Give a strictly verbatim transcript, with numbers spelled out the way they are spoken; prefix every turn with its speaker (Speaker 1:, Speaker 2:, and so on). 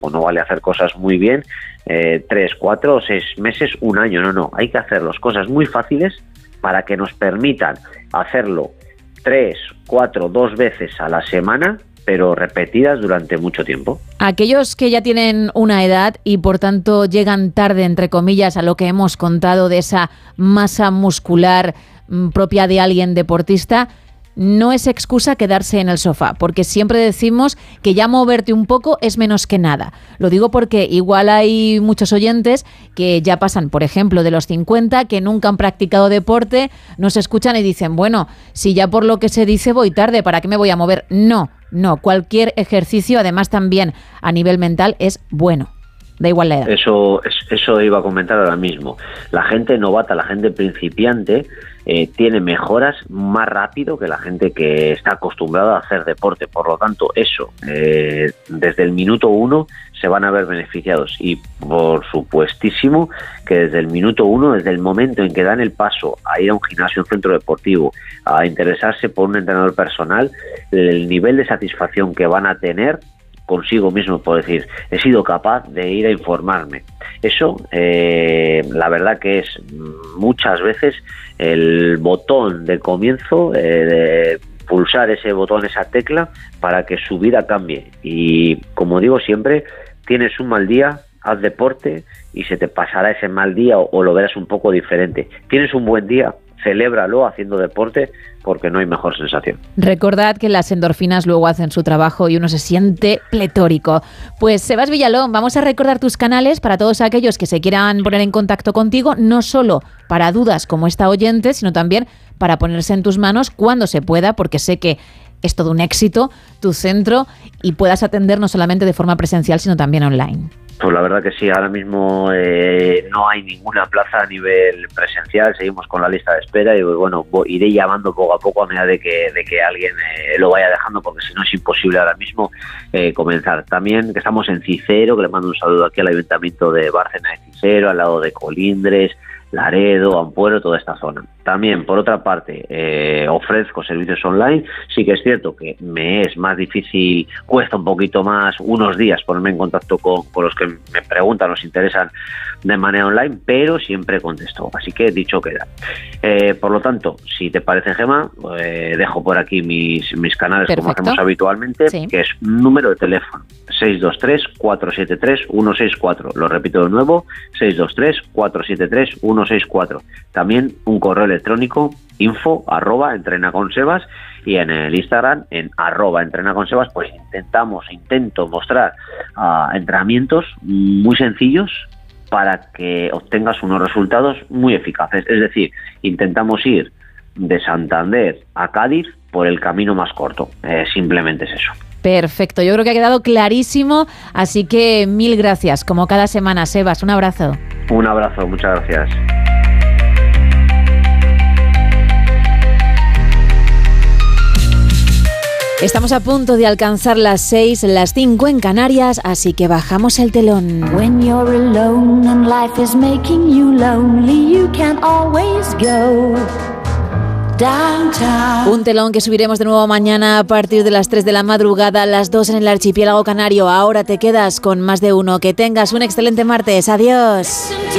Speaker 1: no vale hacer cosas muy bien eh, tres, cuatro, seis meses, un año, no, no, hay que hacer las cosas muy fáciles para que nos permitan hacerlo tres, cuatro, dos veces a la semana, pero repetidas durante mucho tiempo.
Speaker 2: Aquellos que ya tienen una edad y por tanto llegan tarde, entre comillas, a lo que hemos contado de esa masa muscular mm, propia de alguien deportista, no es excusa quedarse en el sofá, porque siempre decimos que ya moverte un poco es menos que nada. Lo digo porque igual hay muchos oyentes que ya pasan, por ejemplo, de los cincuenta, que nunca han practicado deporte, nos escuchan y dicen, bueno, si ya por lo que se dice voy tarde, ¿para qué me voy a mover? No, no, cualquier ejercicio, además también a nivel mental, es bueno. Da igual la edad.
Speaker 1: Eso, eso iba a comentar ahora mismo. La gente novata, la gente principiante, eh, tiene mejoras más rápido que la gente que está acostumbrada a hacer deporte. Por lo tanto, eso, eh, desde el minuto uno se van a ver beneficiados. Y por supuestísimo que desde el minuto uno, desde el momento en que dan el paso a ir a un gimnasio, un centro deportivo, a interesarse por un entrenador personal, el nivel de satisfacción que van a tener consigo mismo, por decir, he sido capaz de ir a informarme. Eso, eh, la verdad que es muchas veces el botón de comienzo, eh, de pulsar ese botón, esa tecla, para que su vida cambie. Y como digo siempre, tienes un mal día, haz deporte y se te pasará ese mal día o, o lo verás un poco diferente. Tienes un buen día, celébralo haciendo deporte, porque no hay mejor sensación.
Speaker 2: Recordad que las endorfinas luego hacen su trabajo y uno se siente pletórico. Pues Sebas Villalón, vamos a recordar tus canales para todos aquellos que se quieran poner en contacto contigo, no solo para dudas como esta oyente, sino también para ponerse en tus manos cuando se pueda, porque sé que es todo un éxito tu centro y puedas atender no solamente de forma presencial, sino también online.
Speaker 1: Pues la verdad que sí, ahora mismo eh, no hay ninguna plaza a nivel presencial, seguimos con la lista de espera y bueno, iré llamando poco a poco a medida de que, de que alguien eh, lo vaya dejando, porque si no es imposible ahora mismo eh, comenzar. También que estamos en Cicero, que le mando un saludo aquí al Ayuntamiento de Bárcena de Cicero, al lado de Colindres, Laredo, Ampuero, toda esta zona. También, por otra parte, eh, ofrezco servicios online. Sí que es cierto que me es más difícil, cuesta un poquito más, unos días ponerme en contacto con, con los que me preguntan, nos interesan de manera online, pero siempre contesto. Así que dicho queda. Eh, por lo tanto, si te parece, Gemma, eh, dejo por aquí mis, mis canales. Perfecto. Como hacemos habitualmente, sí. Que es un número de teléfono seis dos tres, cuatro siete tres, uno seis cuatro. Lo repito de nuevo, seis dos tres, cuatro siete tres, uno seis cuatro. También un correo electrónico, info arroba entrenaconsebas, y en el Instagram en arroba entrenaconsebas, pues intentamos, intento mostrar uh, entrenamientos muy sencillos para que obtengas unos resultados muy eficaces. Es decir, intentamos ir de Santander a Cádiz por el camino más corto. Eh, simplemente es eso.
Speaker 2: Perfecto, yo creo que ha quedado clarísimo, así que mil gracias, como cada semana, Sebas, un abrazo.
Speaker 1: Un abrazo, muchas gracias.
Speaker 2: Estamos a punto de alcanzar las seis, las cinco en Canarias, así que bajamos el telón.
Speaker 3: When you're alone and life is making you lonely, you can always go downtown.
Speaker 2: Un telón que subiremos de nuevo mañana a partir de las tres de la madrugada, las dos en el archipiélago canario. Ahora te quedas con Más de Uno. Que tengas un excelente martes. Adiós.